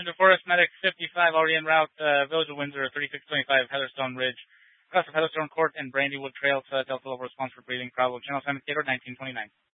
Division to Forest Medic 55, already en route, Village of Windsor, 3625 Heatherstone Ridge, across the Heatherstone Court and Brandywood Trail to Delta Level response for breathing, Bravo, Channel Assignment Gator 1929.